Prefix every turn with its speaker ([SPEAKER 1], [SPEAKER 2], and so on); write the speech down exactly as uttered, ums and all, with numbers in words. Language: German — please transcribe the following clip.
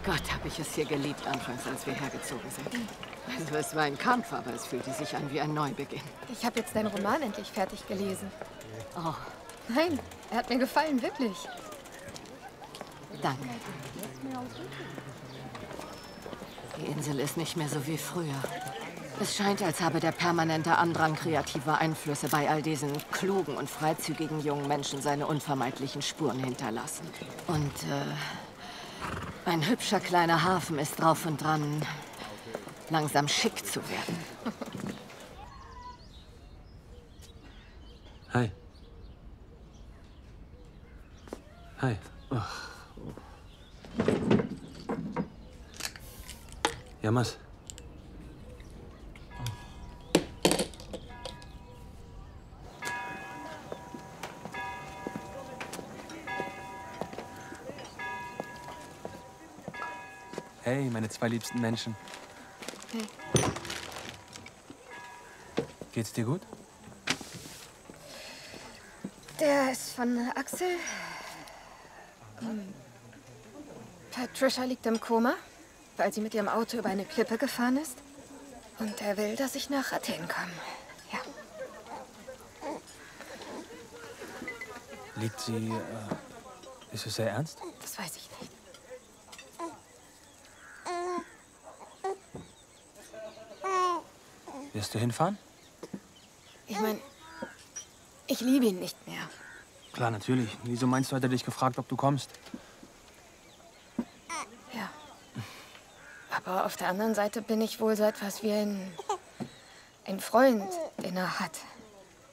[SPEAKER 1] Gott, habe ich es hier geliebt anfangs, als wir hergezogen sind. Also es war ein Kampf, aber es fühlte sich an wie ein Neubeginn.
[SPEAKER 2] Ich habe jetzt deinen Roman endlich fertig gelesen.
[SPEAKER 1] Oh.
[SPEAKER 2] Nein, er hat mir gefallen, wirklich.
[SPEAKER 1] Danke. Die Insel ist nicht mehr so wie früher. Es scheint, als habe der permanente Andrang kreativer Einflüsse bei all diesen klugen und freizügigen jungen Menschen seine unvermeidlichen Spuren hinterlassen. Und äh, ein hübscher kleiner Hafen ist drauf und dran, langsam schick zu werden.
[SPEAKER 3] Hi. Hi. Oh. Yamas. Hey, meine zwei liebsten Menschen.
[SPEAKER 2] Hey.
[SPEAKER 3] Geht's dir gut?
[SPEAKER 2] Der ist von Axel. Hm. Patricia liegt im Koma, weil sie mit ihrem Auto über eine Klippe gefahren ist. Und er will, dass ich nach Athen komme. Ja.
[SPEAKER 3] Liegt sie... Äh, ist es sehr ernst?
[SPEAKER 2] Das weiß ich nicht.
[SPEAKER 3] Wirst du hinfahren?
[SPEAKER 2] Ich meine, ich liebe ihn nicht mehr.
[SPEAKER 3] Klar, natürlich. Wieso meinst du, hat er dich gefragt, ob du kommst?
[SPEAKER 2] Ja. Aber auf der anderen Seite bin ich wohl so etwas wie ein, ein Freund, den er hat.